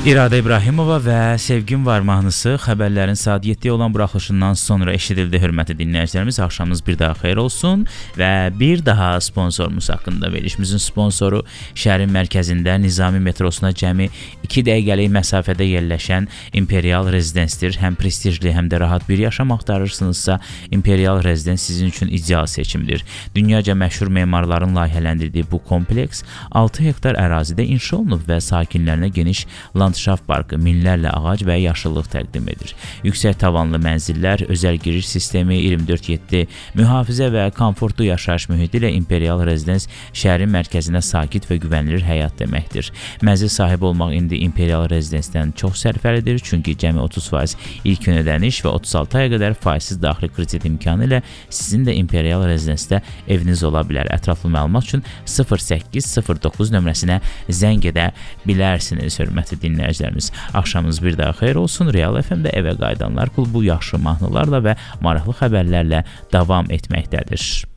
İradə İbrahimova və Sevgim var mahnısı xəbərlərin saat 7-yə olan buraxılışından sonra eşidildi. Hörmətli dinləyicilərimiz, axşamınız bir daha xeyir olsun və bir daha sponsorumuz haqqında verilişimizin sponsoru şəhərin mərkəzində Nizami metrosuna cəmi 2 dəqiqəlik məsafədə yerləşən Imperial Residence-dir. Həm prestijli, həm də rahat bir yaşam axtarırsınızsa, Imperial Residence sizin üçün ideal seçimdir. Dünyaca məşhur memarların layihələndirdiyi bu kompleks 6 hektar ərazidə inşa olunub və sakinlərinə geniş landşaft parkı, minlərlə ağac və yaşıllıq təqdim edir. Yüksək tavanlı mənzillər, özəl giriş sistemi, 24/7 mühafizə və komfortlu yaşayış mühiti ilə Imperial Residence şəhərin mərkəzinə sakit və güvənilir həyat deməkdir. Mənzil sahibi olmaq indi Imperial Residence-dən çox sərfəlidir, çünki cəmi 30% ilk gün ödəniş və 36 aya qədər faizsiz daxili kredit imkanı ilə sizin də Imperial Residence-də eviniz ola bilər. Ətraflı məlumat üçün 0809 nömrəsinə zəng edə bilərsiniz, hörmətli dinləyicilərimiz. Axşamınız bir daha xeyir olsun. Real FM-də Evə Qayıdanlar klubu yaxşı mahnılarla və maraqlı xəbərlərlə davam etməkdədir.